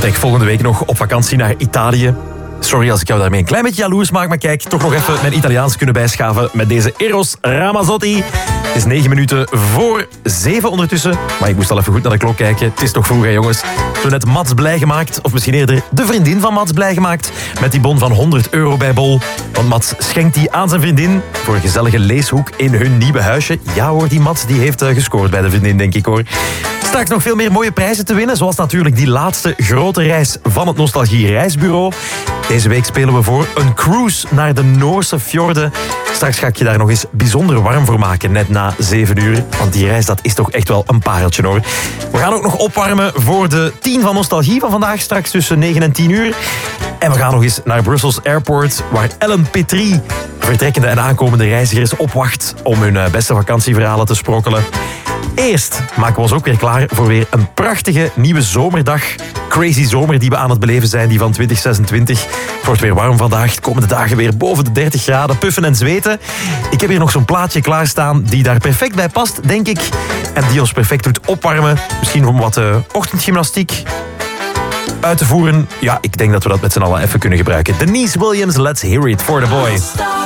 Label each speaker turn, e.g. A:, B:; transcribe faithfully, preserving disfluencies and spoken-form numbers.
A: vertrek volgende week nog op vakantie naar Italië. Sorry als ik jou daarmee een klein beetje jaloers maak, maar kijk, toch nog even mijn Italiaans kunnen bijschaven met deze Eros Ramazzotti. Het is negen minuten voor zeven ondertussen, maar ik moest al even goed naar de klok kijken. Het is toch vroeg, hè jongens. Zo net Mats blij gemaakt, of misschien eerder de vriendin van Mats blij gemaakt, met die bon van honderd euro bij Bol. Want Mats schenkt die aan zijn vriendin voor een gezellige leeshoek in hun nieuwe huisje. Ja hoor, die Mats die heeft uh, gescoord bij de vriendin, denk ik hoor. Straks nog veel meer mooie prijzen te winnen, zoals natuurlijk die laatste grote reis van het Nostalgie Reisbureau. Deze week spelen we voor een cruise naar de Noorse fjorden. Straks ga ik je daar nog eens bijzonder warm voor maken, net na zeven uur. Want die reis, dat is toch echt wel een pareltje hoor. We gaan ook nog opwarmen voor de tien van Nostalgie van vandaag, straks tussen negen en tien uur. En we gaan nog eens naar Brussels Airport, waar Ellen Petrie vertrekkende en aankomende reizigers opwacht om hun beste vakantieverhalen te sprokkelen. Eerst maken we ons ook weer klaar voor weer een prachtige nieuwe zomerdag. Crazy zomer die we aan het beleven zijn, die van twintig zesentwintig. Het wordt weer warm vandaag, de komende dagen weer boven de dertig graden, puffen en zweten. Ik heb hier nog zo'n plaatje klaarstaan die daar perfect bij past, denk ik. En die ons perfect doet opwarmen. Misschien om wat uh, ochtendgymnastiek uit te voeren. Ja, ik denk dat we dat met z'n allen even kunnen gebruiken. Denise Williams, let's hear it for the boy.